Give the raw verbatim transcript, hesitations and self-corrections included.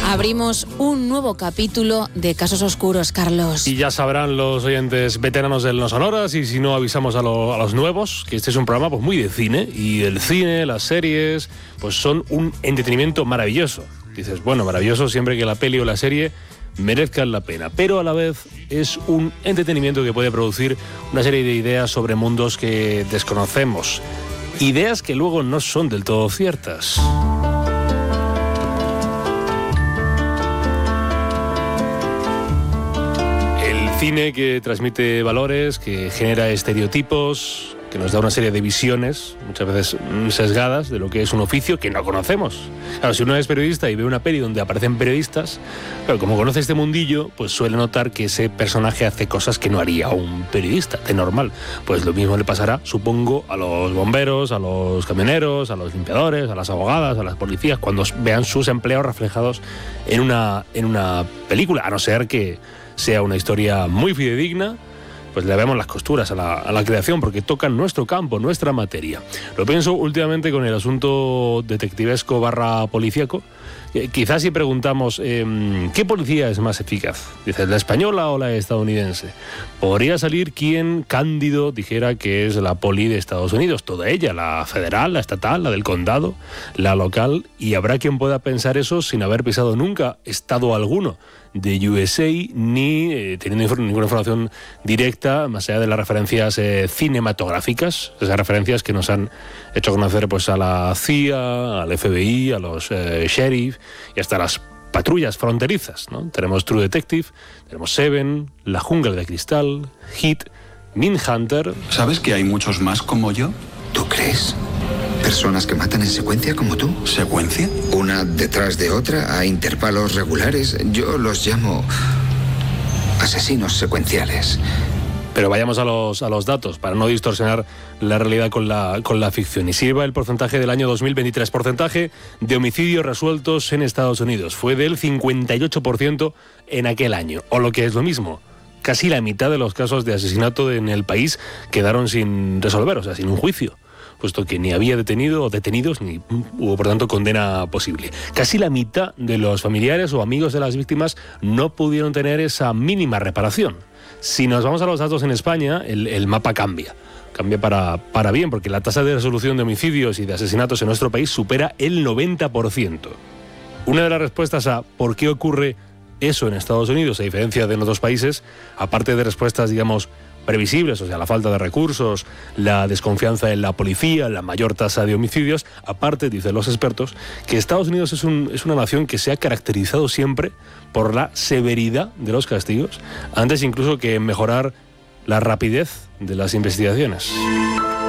Abrimos un nuevo capítulo de Casos Oscuros, Carlos. Y ya sabrán los oyentes veteranos del No Sonoras, y si no avisamos a, lo, a los nuevos, que este es un programa pues muy de cine, y el cine, las series, pues son un entretenimiento maravilloso. Dices, bueno, maravilloso siempre que la peli o la serie merezcan la pena, pero a la vez es un entretenimiento que puede producir una serie de ideas sobre mundos que desconocemos. Ideas que luego no son del todo ciertas. Cine que transmite valores, que genera estereotipos, que nos da una serie de visiones, muchas veces sesgadas, de lo que es un oficio que no conocemos. Claro, si uno es periodista y ve una peli donde aparecen periodistas, pero como conoce este mundillo, pues suele notar que ese personaje hace cosas que no haría un periodista, de normal. Pues lo mismo le pasará, supongo, a los bomberos, a los camioneros, a los limpiadores, a las abogadas, a las policías, cuando vean sus empleos reflejados en una, en una película, a no ser que sea una historia muy fidedigna, pues le vemos las costuras a la, a la creación, porque tocan nuestro campo, nuestra materia. Lo pienso últimamente con el asunto detectivesco barra policíaco. Eh, quizás si preguntamos, eh, ¿qué policía es más eficaz? Dices, ¿la española o la estadounidense? Podría salir quien cándido dijera que es la poli de Estados Unidos, toda ella, la federal, la estatal, la del condado, la local, y habrá quien pueda pensar eso sin haber pisado nunca estado alguno de U S A, ni eh, teniendo ninguna información directa, más allá de las referencias eh, cinematográficas, esas referencias que nos han hecho conocer pues a la C I A, al F B I, a los eh, sheriff y hasta las patrullas fronterizas, ¿no? Tenemos True Detective, tenemos Seven, La Jungla de Cristal, Hit, Mindhunter. ¿Sabes que hay muchos más como yo? ¿Tú crees? ¿Personas que matan en secuencia como tú? ¿Secuencia? Una detrás de otra, a intervalos regulares. Yo los llamo asesinos secuenciales. Pero vayamos a los, a los datos, para no distorsionar la realidad con la, con la ficción. Y sirva el porcentaje del año dos mil veintitrés. Porcentaje de homicidios resueltos en Estados Unidos. Fue del cincuenta y ocho por ciento en aquel año. O lo que es lo mismo, casi la mitad de los casos de asesinato en el país quedaron sin resolver, o sea, sin un juicio, puesto que ni había detenido o detenidos, ni hubo, por tanto, condena posible. Casi la mitad de los familiares o amigos de las víctimas no pudieron tener esa mínima reparación. Si nos vamos a los datos en España, el, el mapa cambia. Cambia para, para bien, porque la tasa de resolución de homicidios y de asesinatos en nuestro país supera el noventa por ciento. Una de las respuestas a por qué ocurre eso en Estados Unidos, a diferencia de en otros países, aparte de respuestas, digamos, previsibles, o sea, la falta de recursos, la desconfianza en la policía, la mayor tasa de homicidios, aparte, dicen los expertos, que Estados Unidos es, un, es una nación que se ha caracterizado siempre por la severidad de los castigos, antes incluso que mejorar la rapidez de las investigaciones.